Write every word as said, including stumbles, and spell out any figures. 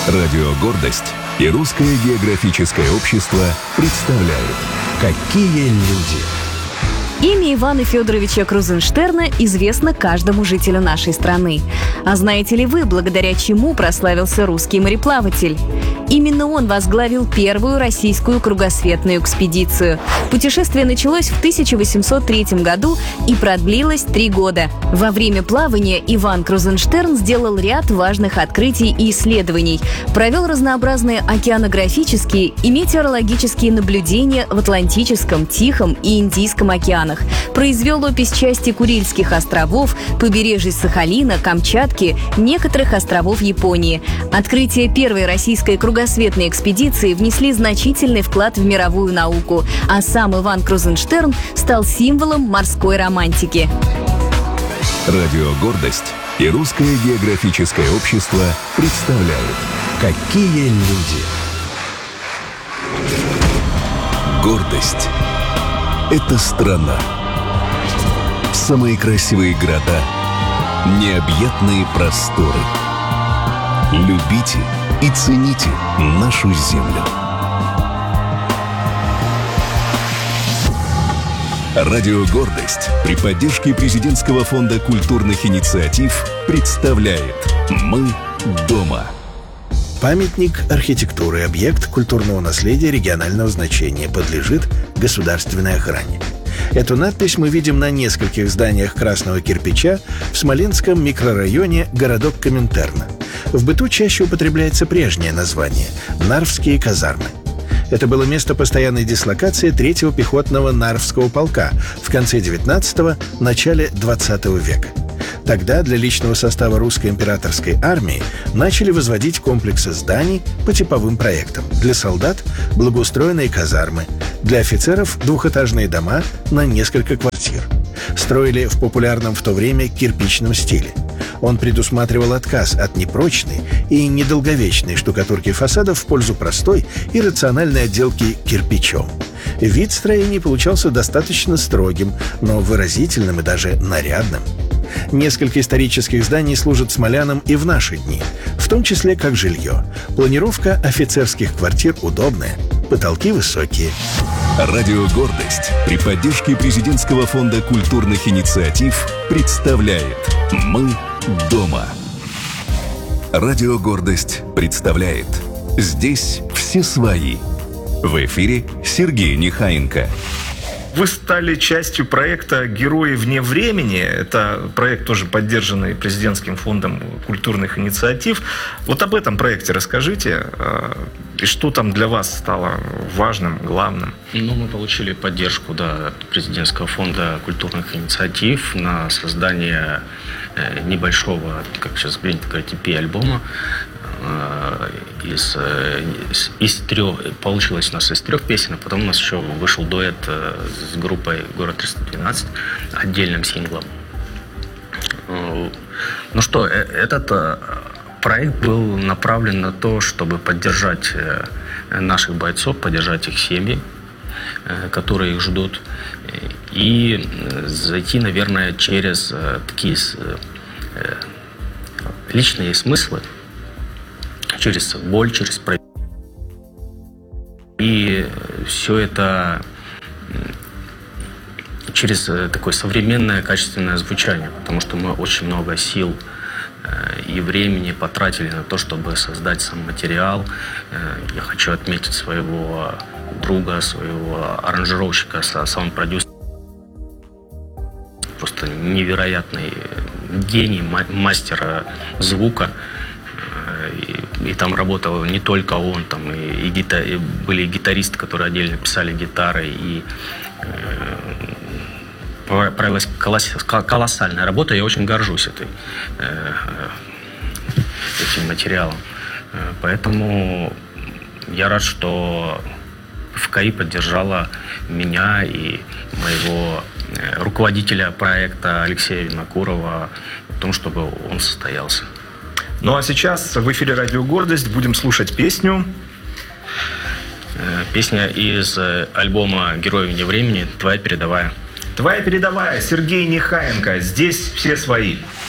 Радио «Гордость» и Русское географическое общество представляют «Какие люди». Имя Ивана Федоровича Крузенштерна известно каждому жителю нашей страны. А знаете ли вы, благодаря чему прославился русский мореплаватель? Именно он возглавил первую российскую кругосветную экспедицию. Путешествие началось в тысяча восемьсот третьем году и продлилось три года. Во время плавания Иван Крузенштерн сделал ряд важных открытий и исследований, провел разнообразные океанографические и метеорологические наблюдения в Атлантическом, Тихом и Индийском океанах, произвел опись части Курильских островов, побережья Сахалина, Камчатки, некоторых островов Японии. Открытие первой российской кругосветной экспедиции внесли значительный вклад в мировую науку, а сам Иван Крузенштерн стал символом морской романтики. Радио «Гордость» и Русское географическое общество представляют «Какие люди». Гордость — это страна. Самые красивые города, необъятные просторы. Любите и цените нашу землю. Радио «Гордость» при поддержке Президентского фонда культурных инициатив представляет «Мы дома». Памятник архитектуры, объект культурного наследия регионального значения, подлежит государственной охране. Эту надпись мы видим на нескольких зданиях красного кирпича в Смоленском микрорайоне городок Коминтерна. В быту чаще употребляется прежнее название – Нарвские казармы. Это было место постоянной дислокации третьего пехотного Нарвского полка в конце девятнадцатого – начале двадцатого века. Тогда для личного состава русской императорской армии начали возводить комплексы зданий по типовым проектам. Для солдат – благоустроенные казармы, для офицеров – двухэтажные дома на несколько квартир. Строили в популярном в то время кирпичном стиле. Он предусматривал отказ от непрочной и недолговечной штукатурки фасадов в пользу простой и рациональной отделки кирпичом. Вид строений получался достаточно строгим, но выразительным и даже нарядным. Несколько исторических зданий служат смолянам и в наши дни, в том числе как жилье. Планировка офицерских квартир удобная, потолки высокие. Радио «Гордость» при поддержке Президентского фонда культурных инициатив представляет «Мы дома». Радио «Гордость» представляет «Здесь все свои». В эфире Сергей Нехаенко. Вы стали частью проекта «Герои вне времени». Это проект, тоже поддержанный Президентским фондом культурных инициатив. Вот об этом проекте расскажите. И что там для вас стало важным, главным? Ну, мы получили поддержку, да, от Президентского фонда культурных инициатив на создание небольшого, как сейчас принято говорить, и пи-альбома. Из, из трех, получилось у нас из трех песен, а потом у нас еще вышел дуэт с группой «Город триста двенадцать» отдельным синглом. Ну что, этот проект был направлен на то, чтобы поддержать наших бойцов, поддержать их семьи, которые их ждут, и зайти, наверное, через такие личные смыслы, через боль, через проявление. И все это через такое современное качественное звучание, потому что мы очень много сил и времени потратили на то, чтобы создать сам материал. Я хочу отметить своего друга, своего аранжировщика, саунд-продюсера. Просто невероятный гений, мастер звука. И, и там работал не только он, там и, и, гита, и были гитаристы, которые отдельно писали гитары, и э, провелась колоссальная работа. Я очень горжусь этой, э, этим материалом. Поэтому я рад, что ФКИ поддержала меня и моего руководителя проекта Алексея Винокурова в том, чтобы он состоялся. Ну а сейчас в эфире «Радио Гордость» будем слушать песню. Песня из альбома «Герои вне времени» «Твоя передовая». Твоя передовая, Сергей Нехаенко. Здесь все свои.